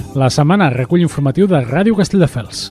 La setmana recull informatiu de Ràdio Castelldefels.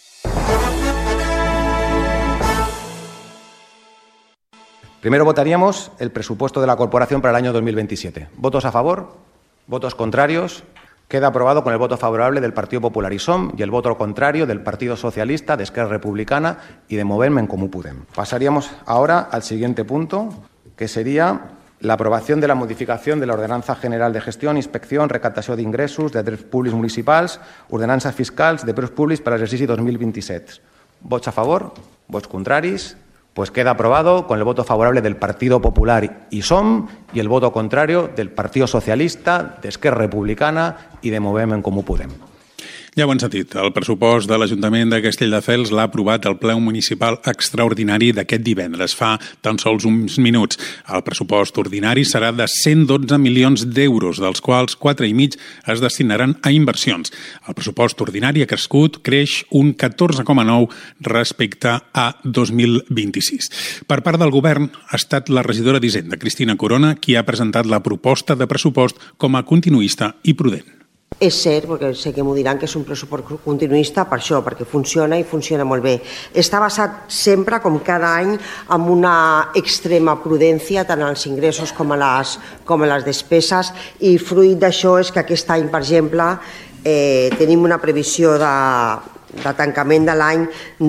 Primero votaríamos el presupuesto de la corporación para el año 2027. ¿Votos a favor? ¿Votos contrarios? Queda aprobado con el voto favorable del Partido Popular y SOM y el voto contrario del Partido Socialista, de Esquerra Republicana y de Movem en Comú Podem. Pasaríamos ahora al siguiente punto, que sería la aprovación de la modificación de la Ordenança General de Gestió, Inspecció, Recaptació d'Ingressos, de Drets Públics Municipals, Ordenances Fiscals de Preus Públics per a l'exercici 2027. ¿Vots a favor? ¿Vots contraris? Pues queda aprobado con el voto favorable del Partido Popular y SOM y el voto contrario del Partido Socialista, de Esquerra Republicana i de Movem en Comú Podem. Ja ho han sentit, el pressupost de l'Ajuntament de Castelldefels l'ha aprovat el ple municipal extraordinari d'aquest divendres, fa tan sols uns minuts. El pressupost ordinari serà de 112 milions d'euros, dels quals 4,5 es destinaran a inversions. El pressupost ordinari ha crescut, creix un 14,9 respecte a 2026. Per part del govern ha estat la regidora d'Hisenda, Cristina Corona, qui ha presentat la proposta de pressupost com a continuista i prudent. És cert, perquè sé que m'ho diran que és un pressupost continuista per això, perquè funciona i funciona molt bé. Està basat sempre, com cada any, en una extrema prudència, tant als ingressos com a les despeses, i fruit d'això és que aquest any, per exemple, tenim una previsió de tancament de l'any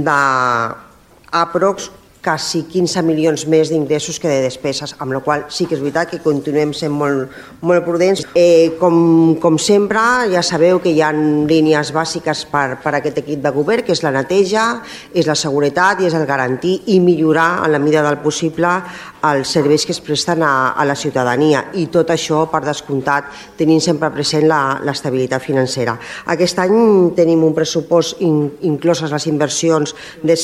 d'aprox quasi 15 milions més d'ingressos que de despeses, amb la qual sí que és veritat que continuem sent molt prudents. Com sempre, ja sabeu que hi ha línies bàsiques per a aquest equip de govern, que és la neteja, és la seguretat i és el garantir i millorar en la mida del possible els serveis que es presten a la ciutadania, i tot això, per descomptat, tenint sempre present l'estabilitat financera. Aquest any tenim un pressupost, incloses les inversions, de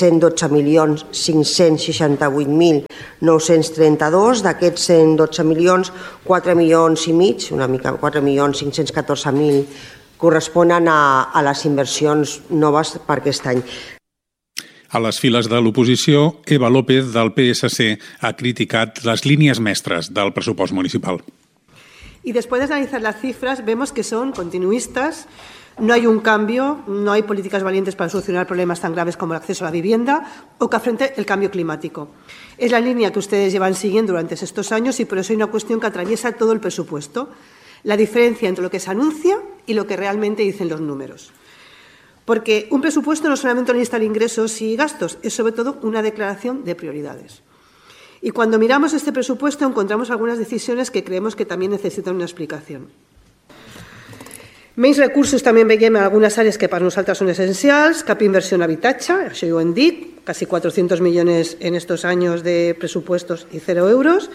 112.568.932. D'aquests 112 milions, 4 milions i mig, una mica, 4.514.000, corresponen a les inversions noves per aquest any. A les files de l'oposició, Eva López, del PSC, ha criticat les línies mestres del pressupost municipal. Y después de analizar las cifras, vemos que son continuistas. No hay un cambio, no hay políticas valientes para solucionar problemas tan graves como el acceso a la vivienda o que afronte el cambio climático. Es la línea que ustedes llevan siguiendo durante estos años y por eso hay una cuestión que atraviesa todo el presupuesto. La diferencia entre lo que se anuncia y lo que realmente dicen los números. Porque un presupuesto no solamente una lista de ingresos y gastos, es sobre todo una declaración de prioridades. Y cuando miramos este presupuesto encontramos algunas decisiones que creemos que también necesitan una explicación. Menys recursos també veiem en algunes àrees que per nosaltres són essencials, cap inversió en habitatge, això ja ho hem dit, casi 400 millones en estos años de presupuestos y 0 euros.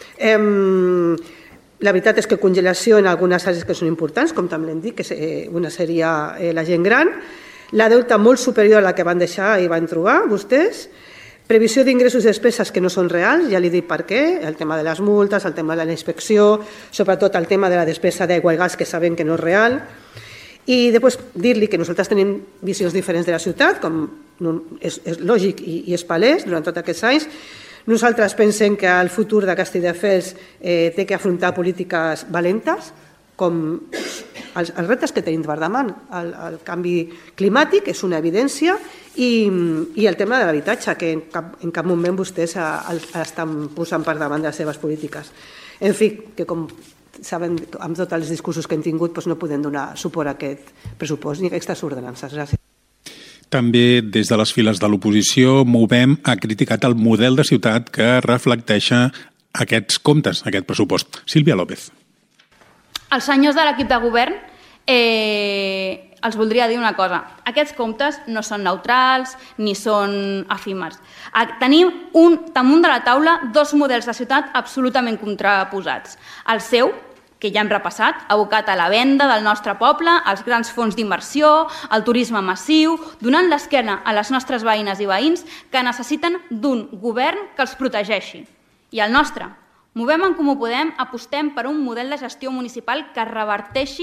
La veritat és que congelació en algunes àrees que són importants, com també l'hem dit, que una seria la gent gran, la deuta molt superior a la que van deixar i van trobar vostès, previsió d'ingressos i despeses que no són reals, ja li dic per què, el tema de les multes, el tema de la inspecció, sobretot el tema de la despesa d'aigua i gas, que sabem que no és real. I després dir-li que nosaltres tenim visions diferents de la ciutat, com és lògic i és palès durant tots aquests anys. Nosaltres pensem que el futur de Castelldefels té que afrontar polítiques valentes, com els reptes que tenim per davant. El canvi climàtic és una evidència i el tema de l'habitatge, que en cap moment vostès estan posant per davant de les seves polítiques. En fi, que com saben, amb tots els discursos que hem tingut no podem donar suport a aquest pressupost ni a aquestes ordenances. Gràcies. També des de les files de l'oposició, Movem ha criticat el model de ciutat que reflecteixa aquests comptes, aquest pressupost. Sílvia López. Els senyors de l'equip de govern els voldria dir una cosa. Aquests comptes no són neutrals ni són efímers. Tenim damunt de la taula dos models de ciutat absolutament contraposats. El seu, que ja hem repassat, abocat a la venda del nostre poble, als grans fons d'inversió, al turisme massiu, donant l'esquena a les nostres veïnes i veïns que necessiten d'un govern que els protegeixi. I el nostre, Movem en Comú Podem, apostem per un model de gestió municipal que reverteixi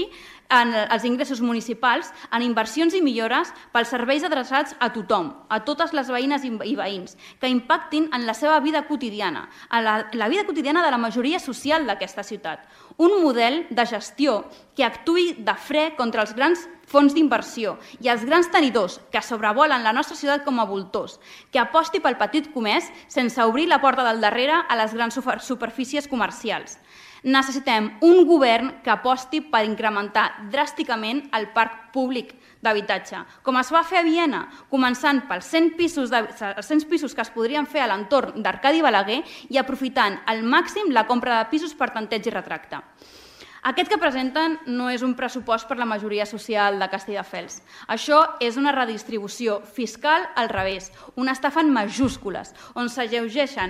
els ingressos municipals en inversions i millores pels serveis adreçats a tothom, a totes les veïnes i veïns, que impactin en la seva vida quotidiana, a la vida quotidiana de la majoria social d'aquesta ciutat. Un model de gestió que actuï de fre contra els grans fons d'inversió i els grans tenidors que sobrevolen la nostra ciutat com a voltors, que aposti pel petit comerç sense obrir la porta del darrere a les grans superfícies comercials. Necessitem un govern que aposti per incrementar dràsticament el parc públic d'habitatge, com es va fer a Viena, començant pels 100 pisos que es podrien fer a l'entorn d'Arcadi Balaguer i aprofitant al màxim la compra de pisos per tanteig i retracte. Aquest que presenten no és un pressupost per la majoria social de Castelldefels. Això és una redistribució fiscal al revés, una estafa en majúscules, on s'alleugeren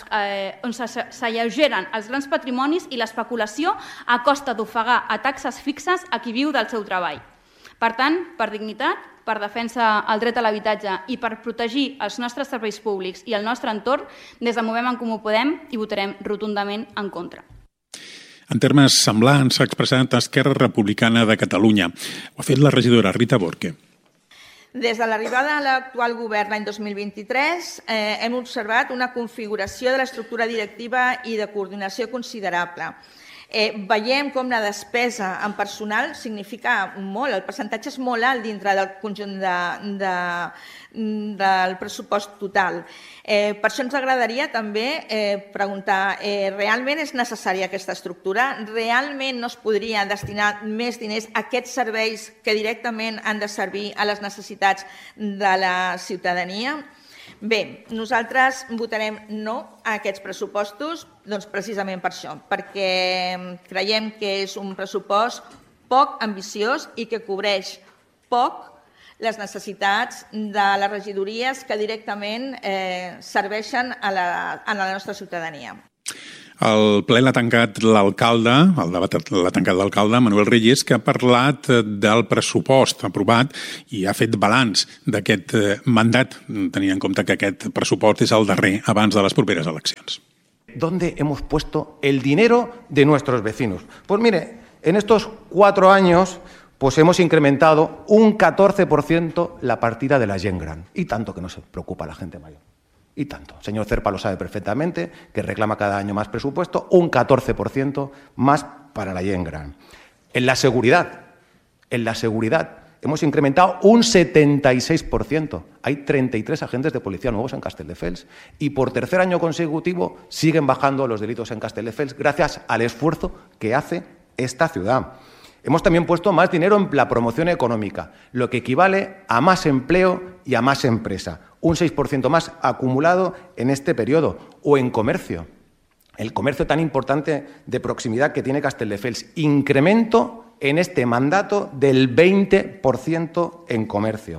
els grans patrimonis i l'especulació a costa d'ofegar a taxes fixes a qui viu del seu treball. Per tant, per dignitat, per defensa el dret a l'habitatge i per protegir els nostres serveis públics i el nostre entorn, des de Movem en Comú Podem hi votarem rotundament en contra. En termes semblants s'ha expressat Esquerra Republicana de Catalunya. Ho ha fet la regidora Rita Borque. Des de l'arribada a l'actual govern l'any 2023 hem observat una configuració de l'estructura directiva i de coordinació considerable. Veiem com la despesa en personal significa molt, el percentatge és molt alt dintre del conjunt del pressupost total. Per això ens agradaria també preguntar, realment és necessària aquesta estructura? Realment no es podria destinar més diners a aquests serveis que directament han de servir a les necessitats de la ciutadania? Bé, nosaltres votarem no a aquests pressupostos, doncs precisament per això, perquè creiem que és un pressupost poc ambiciós i que cobreix poc les necessitats de les regidories que directament serveixen a la nostra ciutadania. El ple l'ha tancat l'alcalde, el debat l'ha tancat l'alcalde Manuel Reyes, que ha parlat del pressupost aprovat i ha fet balanç d'aquest mandat, tenint en compte que aquest pressupost és el darrer abans de les properes eleccions. ¿Dónde hemos puesto el dinero de nuestros vecinos? Pues mire, en estos 4 años pues hemos incrementado un 14% la partida de la gent gran. Y tanto que no se preocupa la gente mayor. Y tanto. El señor Cerpa lo sabe perfectamente, que reclama cada año más presupuesto, un 14% más para la gent gran. En la seguridad hemos incrementado un 76%. Hay 33 agentes de policía nuevos en Castelldefels y por tercer año consecutivo siguen bajando los delitos en Castelldefels gracias al esfuerzo que hace esta ciudad. Hemos también puesto más dinero en la promoción económica, lo que equivale a más empleo y a más empresa. Un 6% más acumulado en este periodo. O en comercio. El comercio tan importante de proximidad que tiene Castelldefels. Incremento en este mandato del 20% en comercio.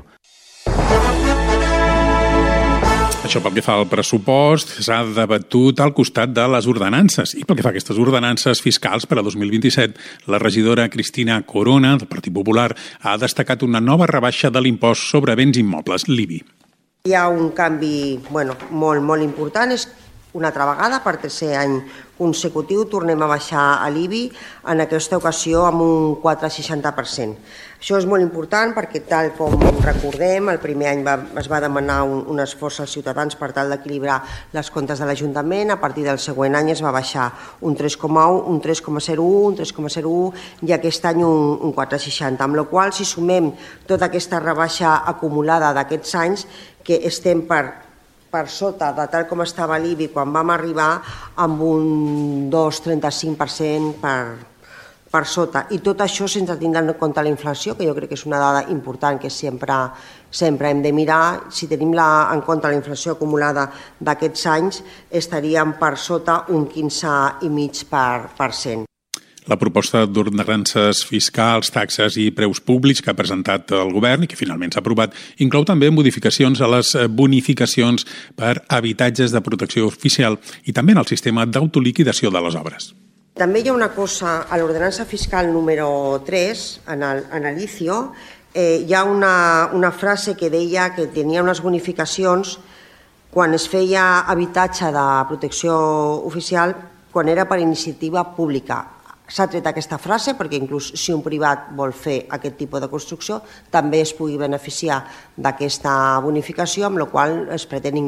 Això pel que fa al pressupost s'ha debatut al costat de les ordenances. I pel que fa a aquestes ordenances fiscals per a 2027, la regidora Cristina Corona, del Partit Popular, ha destacat una nova rebaixa de l'impost sobre béns immobles, l'IBI. Hi ha un canvi molt important, és una altra vegada, per tercer any consecutiu, tornem a baixar l'IBI, en aquesta ocasió amb un 4,60%. Això és molt important perquè, tal com recordem, el primer any es va demanar un esforç als ciutadans per tal d'equilibrar les comptes de l'Ajuntament, a partir del següent any es va baixar un 3,1, un 3,01, un 3,01 i aquest any un 4,60, amb la qual cosa, si sumem tota aquesta rebaixa acumulada d'aquests anys, que estem per sota de tal com estava l'IBI quan vam arribar amb un 2,35% per sota. I tot això sense tindre en compte la inflació, que jo crec que és una dada important que sempre hem de mirar. Si tenim en compte la inflació acumulada d'aquests anys, estaríem per sota un 15,5%. La proposta d'ordenances fiscals, taxes i preus públics que ha presentat el govern i que finalment s'ha aprovat inclou també modificacions a les bonificacions per habitatges de protecció oficial i també en el sistema d'autoliquidació de les obres. També hi ha una cosa, a l'ordenança fiscal número 3, en l'inicio, hi ha una frase que deia que tenia unes bonificacions quan es feia habitatge de protecció oficial quan era per iniciativa pública. s'ha tret aquesta frase perquè inclús si un privat vol fer aquest tipus de construcció també es pugui beneficiar d'aquesta bonificació, amb la qual es pretén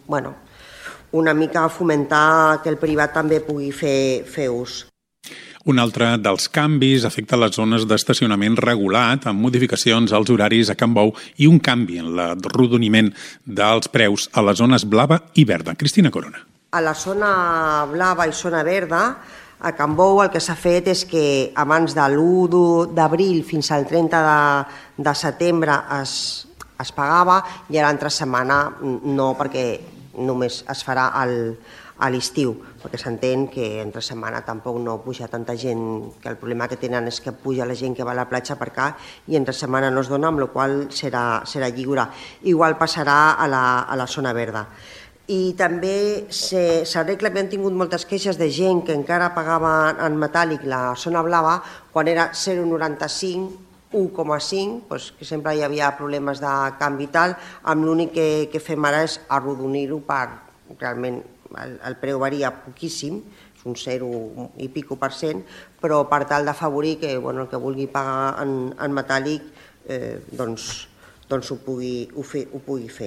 una mica fomentar que el privat també pugui fer ús. Un altre dels canvis afecta les zones d'estacionament regulat, amb modificacions als horaris a Can Bou i un canvi en l'arrodoniment dels preus a les zones blava i verda. Cristina Corona. A la zona blava i zona verda, a Can Bou el que s'ha fet és que abans de l'1 d'abril fins al 30 de setembre es pagava i a l'altra setmana no, perquè només es farà a l'estiu, perquè s'entén que entre setmana tampoc no puja tanta gent, que el problema que tenen és que puja la gent que va a la platja per cá i entre setmana no es dona, amb la qual serà lliure. Igual passarà a la zona verda. I també s'arregla, hem tingut moltes queixes de gent que encara pagava en metàl·lic la zona blava quan era 0,95, 1,5, que sempre hi havia problemes de canvi i tal, amb l'únic que fem ara és arrodonir-ho per realment el preu varia poquíssim, és un 0 i pico %, però per tal d'afavorir que el que vulgui pagar en metàl·lic doncs ho pugui fer.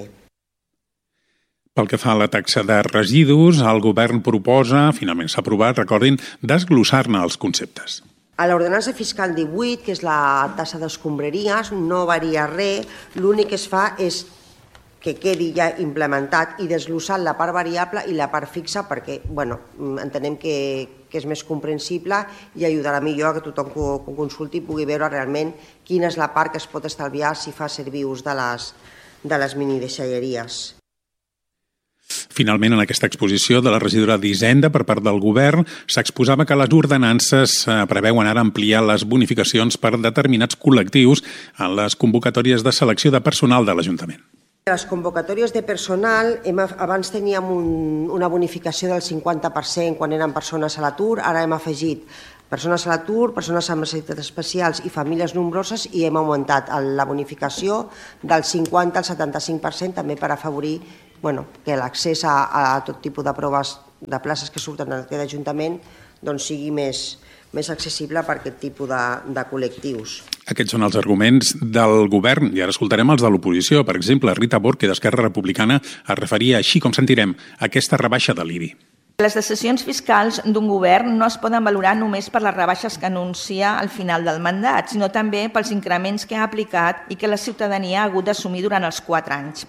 Pel que fa a la taxa de residus, el govern proposa, finalment s'ha aprovat, recordin, desglossar-ne els conceptes. A l'ordenança fiscal 18, que és la taxa d'escombraries, no varia res, l'únic que es fa és que quedi ja implementat i desglossat la part variable i la part fixa perquè entenem que és més comprensible i ajudarà millor a que tothom que ho consulti pugui veure realment quina és la part que es pot estalviar si fa servir ús de les minideixalleries. Finalment, en aquesta exposició de la regidora d'Hisenda per part del govern, s'exposava que les ordenances preveuen ara ampliar les bonificacions per determinats col·lectius en les convocatòries de selecció de personal de l'Ajuntament. Les convocatòries de personal, abans teníem una bonificació del 50% quan eren persones a l'atur, ara hem afegit persones a l'atur, persones amb necessitats especials i famílies nombroses i hem augmentat la bonificació del 50 al 75% també per afavorir que l'accés a tot tipus de proves de places que surten en aquest Ajuntament sigui més accessible per aquest tipus de col·lectius. Aquests són els arguments del govern i ara escoltarem els de l'oposició. Per exemple, Rita Borque d'Esquerra Republicana es referia així com sentirem a aquesta rebaixa de l'IBI. Les decisions fiscals d'un govern no es poden valorar només per les rebaixes que anuncia al final del mandat, sinó també pels increments que ha aplicat i que la ciutadania ha hagut d'assumir durant els 4 anys.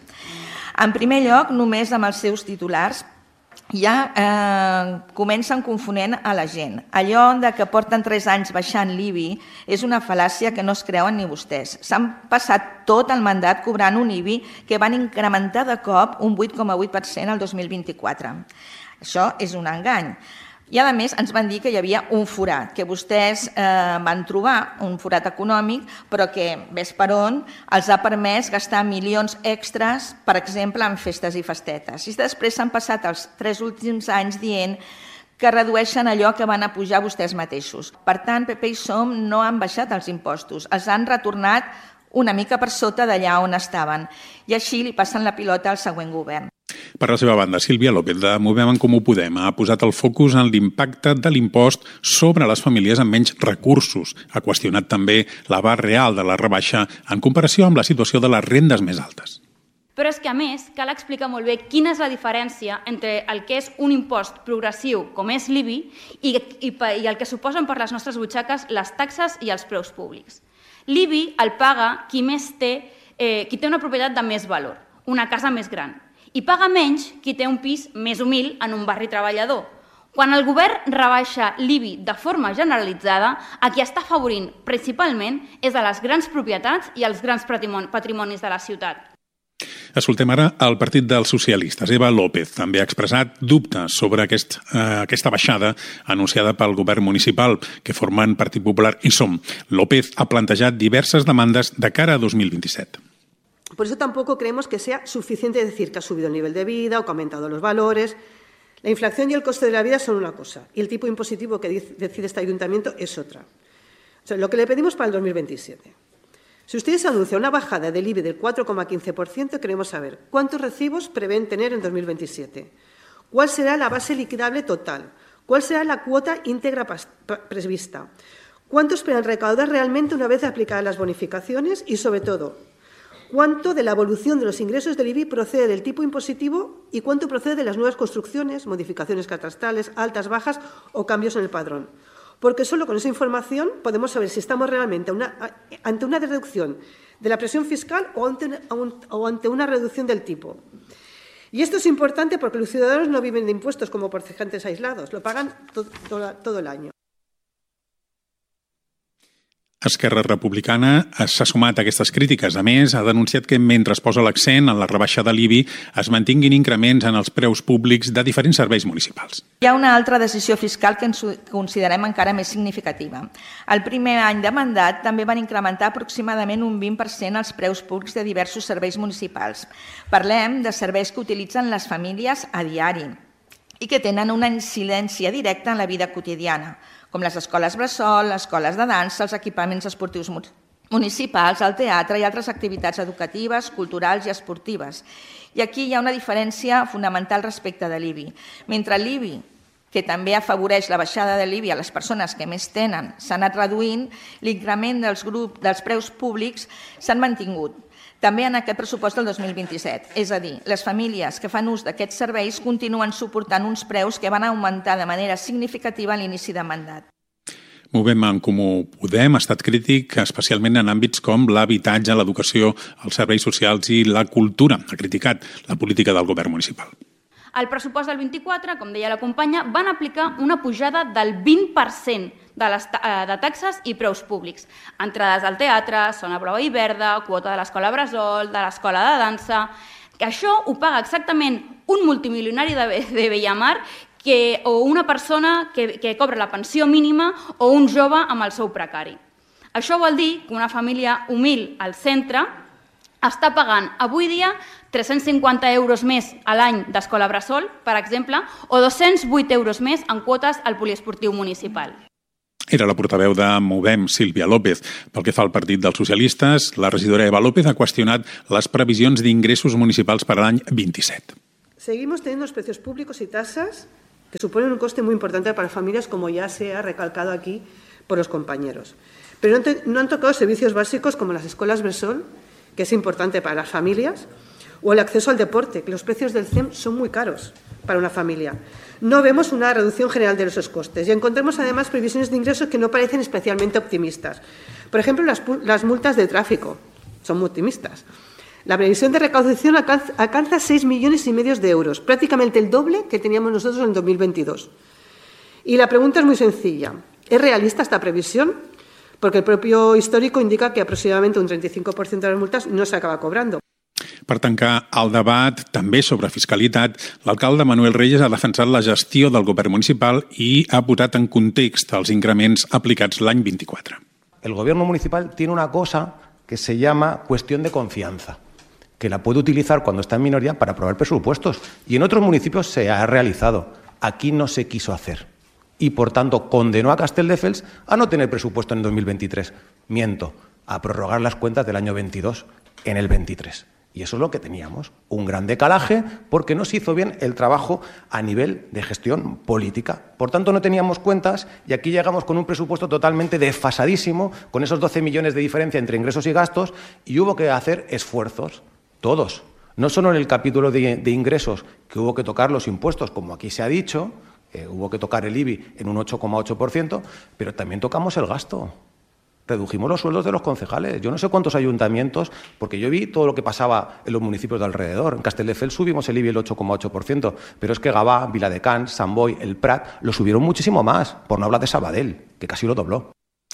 En primer lloc, només amb els seus titulars, ja comencen confonent a la gent. Allò que porten 3 anys baixant l'IBI és una fal·làcia que no es creuen ni vostès. S'han passat tot el mandat cobrant un IBI que van incrementar de cop un 8,8% al 2024. Això és un engany. I, a més, ens van dir que hi havia un forat, que vostès van trobar, un forat econòmic, però que, ves per on, els ha permès gastar milions extras, per exemple, en festes i festetes. I després s'han passat els 3 últims anys dient que redueixen allò que van apujar vostès mateixos. Per tant, PP i SOM no han baixat els impostos, els han retornat una mica per sota d'allà on estaven. I així li passen la pilota al següent govern. Per la seva banda, Sílvia López, de Movem en Comú Podem, ha posat el focus en l'impacte de l'impost sobre les famílies amb menys recursos. Ha qüestionat també l'abast real de la rebaixa en comparació amb la situació de les rendes més altes. Però és que, a més, cal explicar molt bé quina és la diferència entre el que és un impost progressiu, com és l'IBI, i el que suposen per les nostres butxaques les taxes i els preus públics. L'IBI el paga qui té una propietat de més valor, una casa més gran, i paga menys qui té un pis més humil en un barri treballador. Quan el govern rebaixa l'IBI de forma generalitzada, a qui està afavorint principalment és a les grans propietats i als grans patrimonis de la ciutat. Escoltem ara el Partit dels Socialistes. Eva López també ha expressat dubtes sobre aquesta baixada anunciada pel govern municipal, que formen Partit Popular i SOM. López ha plantejat diverses demandes de cara a 2027. Por eso tampoco creemos que sea suficiente decir que ha subido el nivel de vida o que ha aumentado los valores. La inflación y el coste de la vida son una cosa y el tipo impositivo que decide este ayuntamiento es otra. O sea, lo que le pedimos para el 2027. Si ustedes anuncian una bajada del IBI del 4,15%, queremos saber cuántos recibos prevén tener en 2027, cuál será la base liquidable total, ¿Cuál será la cuota íntegra prevista? ¿Cuánto esperan recaudar realmente una vez aplicadas las bonificaciones? Y, sobre todo, ¿cuánto de la evolución de los ingresos del IBI procede del tipo impositivo y cuánto procede de las nuevas construcciones, modificaciones catastrales, altas, bajas o cambios en el padrón? Porque solo con esa información podemos saber si estamos realmente ante una reducción de la presión fiscal o ante una reducción del tipo. Y esto es importante porque los ciudadanos no viven de impuestos como porcentajes aislados, lo pagan todo el año. Esquerra Republicana s'ha sumat a aquestes crítiques. A més, ha denunciat que mentre es posa l'accent en la rebaixa de l'IBI es mantinguin increments en els preus públics de diferents serveis municipals. Hi ha una altra decisió fiscal que ens considerem encara més significativa. El primer any de mandat també van incrementar aproximadament un 20% els preus públics de diversos serveis municipals. Parlem de serveis que utilitzen les famílies a diari i que tenen una incidència directa en la vida quotidiana, com les escoles bressol, les escoles de dansa, els equipaments esportius municipals, el teatre i altres activitats educatives, culturals i esportives. I aquí hi ha una diferència fonamental respecte de l'IBI. Mentre l'IBI, que també afavoreix la baixada de l'IBI a les persones que més tenen, s'ha anat reduint, l'increment dels preus públics s'han mantingut. També en aquest pressupost del 2027. És a dir, les famílies que fan ús d'aquests serveis continuen suportant uns preus que van augmentar de manera significativa a l'inici de mandat. Movem en Comú Podem ha estat crític, especialment en àmbits com l'habitatge, l'educació, els serveis socials i la cultura. Ha criticat la política del govern municipal. Al pressupost del 24, com deia la companya, van aplicar una pujada del 20% de taxes i preus públics. Entrades al teatre, zona blava i verda, quota de l'escola bressol, de l'escola de dansa... Això ho paga exactament un multimilionari de Bellamar o una persona que cobra la pensió mínima o un jove amb el sou precari. Això vol dir que una família humil al centre està pagant avui dia 350 euros més a l'any d'escola bressol, per exemple, o 208 euros més en quotes al poliesportiu municipal. Era la portaveu de Movem, Sílvia López. Pel que fa al Partit dels Socialistes, la regidora Eva López ha qüestionat les previsions d'ingressos municipals per a l'any 27. Seguimos teniendo los precios públicos y tasas que suponen un coste muy importante para familias, como ya se ha recalcado aquí por los compañeros. Pero no han tocado servicios básicos como las escuelas bressol, que es importante para las familias, o el acceso al deporte, que los precios del CEM son muy caros para una familia. No vemos una reducción general de esos costes y encontramos además previsiones de ingresos que no parecen especialmente optimistas. Por ejemplo, las multas de tráfico son muy optimistas. La previsión de recaudación alcanza 6,5 millones de euros, prácticamente el doble que teníamos nosotros en 2022. Y la pregunta es muy sencilla. ¿Es realista esta previsión? Porque el propio histórico indica que aproximadamente un 35% de las multas no se acaba cobrando. Per tancar el debat, també sobre fiscalitat, l'alcalde Manuel Reyes ha defensat la gestió del govern municipal i ha posat en context els increments aplicats l'any 24. El gobierno municipal tiene una cosa que se llama cuestión de confianza, que la puede utilizar cuando está en minoría para aprobar presupuestos. Y en otros municipios se ha realizado. Aquí no se quiso hacer. Y, por tanto, condenó a Castelldefels a no tener presupuesto en 2023. Miento, a prorrogar las cuentas del año 22 en el 23. Y eso es lo que teníamos, un gran decalaje porque no se hizo bien el trabajo a nivel de gestión política. Por tanto, no teníamos cuentas y aquí llegamos con un presupuesto totalmente desfasadísimo, con esos 12 millones de diferencia entre ingresos y gastos, y hubo que hacer esfuerzos, todos. No solo en el capítulo de ingresos, que hubo que tocar los impuestos, como aquí se ha dicho, hubo que tocar el IBI en un 8,8%, pero también tocamos el gasto. Redujimos los sueldos de los concejales. Yo no sé cuántos ayuntamientos, porque yo vi todo lo que pasaba en los municipios de alrededor. En Castelldefels subimos el IBI el 8,8%, pero es que Gavà, Viladecans, Sant Boi, el Prat lo subieron muchísimo más, por no hablar de Sabadell, que casi lo dobló.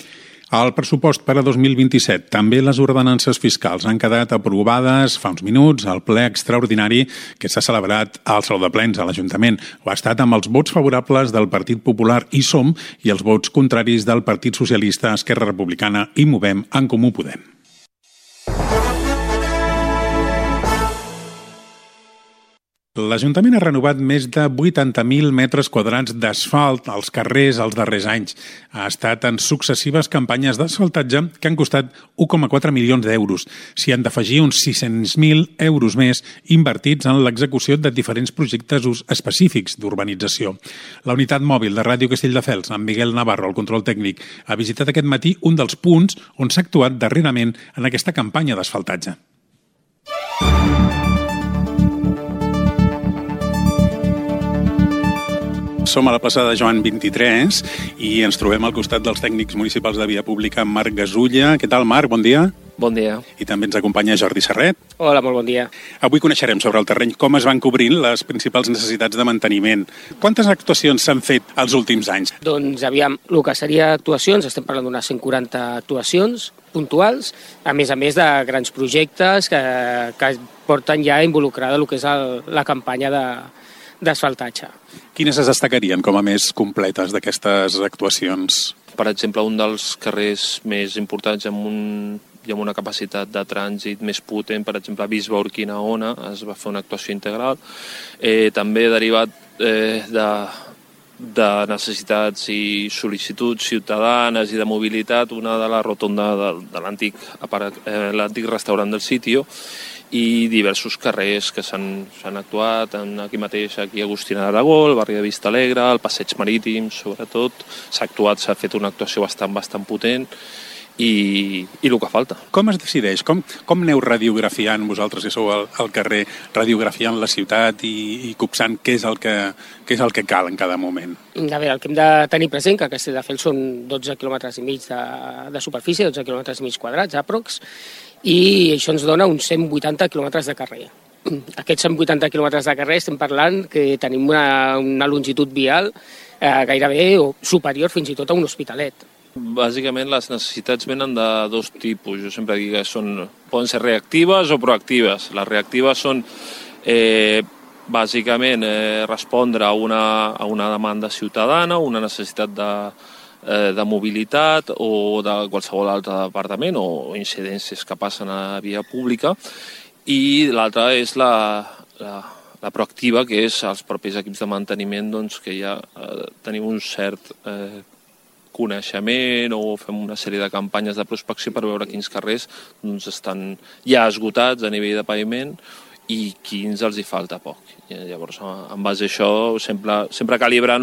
Al pressupost per a 2027, també les ordenances fiscals han quedat aprovades fa uns minuts al ple extraordinari que s'ha celebrat al Saló de Plens a l'Ajuntament. Ho ha estat amb els vots favorables del Partit Popular i Som i els vots contraris del Partit Socialista, Esquerra Republicana i Movem en Comú Podem. L'Ajuntament ha renovat més de 80.000 metres quadrats d'asfalt als carrers els darrers anys. Ha estat en successives campanyes d'asfaltatge que han costat 1,4 milions d'euros. S'hi han d'afegir uns 600.000 euros més invertits en l'execució de diferents projectes específics d'urbanització. La unitat mòbil de Ràdio Castelldefels, amb Miguel Navarro, el control tècnic, ha visitat aquest matí un dels punts on s'ha actuat darrerament en aquesta campanya d'asfaltatge. Som a la plaça de Joan 23 i ens trobem al costat dels tècnics municipals de Via Pública, Marc Gasulla. Què tal, Marc? Bon dia. Bon dia. I també ens acompanya Jordi Serret. Hola, molt bon dia. Avui coneixerem sobre el terreny com es van cobrint les principals necessitats de manteniment. Quantes actuacions s'han fet els últims anys? Doncs aviam, el que seria actuacions, estem parlant d'unes 140 actuacions puntuals, a més de grans projectes que porten ja involucrada el que és la campanya d'asfaltatge. Quines es destacarien com a més completes d'aquestes actuacions? Per exemple, un dels carrers més importants amb una capacitat de trànsit més potent, per exemple, Bisbe Urquinaona, es va fer una actuació integral. També derivat de necessitats i sol·licituds ciutadanes i de mobilitat, una de la rotonda de l'antic restaurant del Sitio, i diversos carrers que s'han actuat, aquí mateix, aquí a Agustina d'Aragó, el barri de Vista Alegre, el Passeig Marítim, sobretot. S'ha fet una actuació bastant potent i el que falta. Com es decideix? Com aneu radiografiant vosaltres que sou al carrer, radiografiant la ciutat i copsant què és el que cal en cada moment? A veure, el que hem de tenir present que Castelldefels són 12 quilòmetres i mig de superfície, 12 quilòmetres i mig quadrats, aprox, i això ens dona uns 180 quilòmetres de carrer. Aquests 180 quilòmetres de carrer estem parlant que tenim una longitud vial gairebé o superior fins i tot a un hospitalet. Bàsicament les necessitats venen de dos tipus. Jo sempre dic que poden ser reactives o proactives. Les reactives són bàsicament respondre a una demanda ciutadana, una necessitat de mobilitat o de qualsevol altre departament o incidències que passen a via pública, i l'altra és la proactiva, que és els propis equips de manteniment, doncs, que ja tenim un cert coneixement o fem una sèrie de campanyes de prospecció per veure quins carrers estan ja esgotats a nivell de paviment i quins els hi falta poc. I llavors, en base a això, sempre calibrant